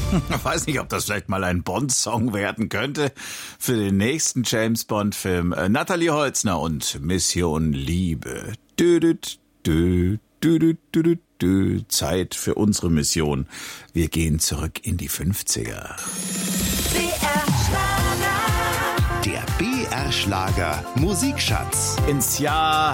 Ich weiß nicht, ob das vielleicht mal ein Bond-Song werden könnte für den nächsten James-Bond-Film. Natalie Holzner und Mission Liebe. Zeit für unsere Mission. Wir gehen zurück in die 50er. Der BR-Schlager Musikschatz. Ins Jahr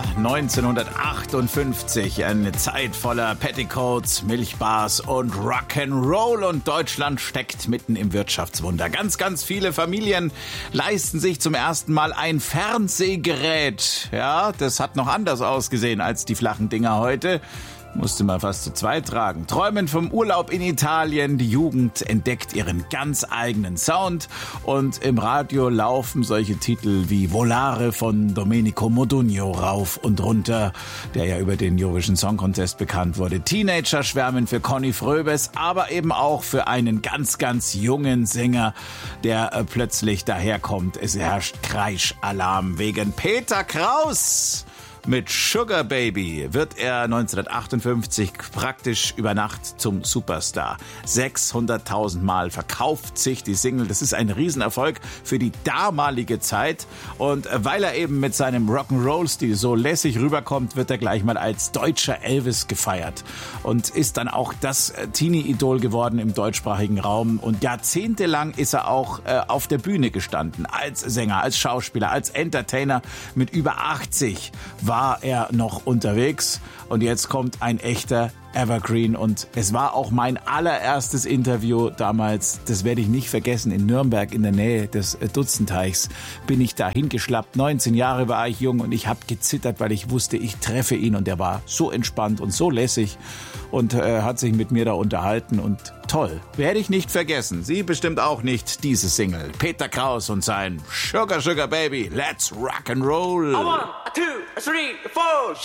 1958, eine Zeit voller Petticoats, Milchbars und Rock'n'Roll, und Deutschland steckt mitten im Wirtschaftswunder. Ganz, ganz viele Familien leisten sich zum ersten Mal ein Fernsehgerät. Ja, das hat noch anders ausgesehen als die flachen Dinger heute. Musste man fast zu zweit tragen. Träumen vom Urlaub in Italien. Die Jugend entdeckt ihren ganz eigenen Sound. Und im Radio laufen solche Titel wie Volare von Domenico Modugno rauf und runter, der ja über den Eurovision Song Contest bekannt wurde. Teenager schwärmen für Conny Fröbes, aber eben auch für einen ganz, ganz jungen Sänger, der plötzlich daherkommt. Es herrscht Kreischalarm wegen Peter Kraus. Mit Sugar Baby wird er 1958 praktisch über Nacht zum Superstar. 600.000 Mal verkauft sich die Single. Das ist ein Riesenerfolg für die damalige Zeit. Und weil er eben mit seinem Rock'n'Roll-Stil so lässig rüberkommt, wird er gleich mal als deutscher Elvis gefeiert. Und ist dann auch das Teenie-Idol geworden im deutschsprachigen Raum. Und jahrzehntelang ist er auch auf der Bühne gestanden. Als Sänger, als Schauspieler, als Entertainer. Mit über 80 war er noch unterwegs, und jetzt kommt ein echter Evergreen, und es war auch mein allererstes Interview damals, das werde ich nicht vergessen, in Nürnberg in der Nähe des Dutzendteichs bin ich da hingeschlappt. 19 Jahre war ich jung und ich habe gezittert, weil ich wusste, ich treffe ihn, und er war so entspannt und so lässig und hat sich mit mir da unterhalten, und toll. Werde ich nicht vergessen. Sie bestimmt auch nicht, diese Single. Peter Kraus und sein Sugar Sugar Baby. Let's rock and roll. 1, 2, 3, 4.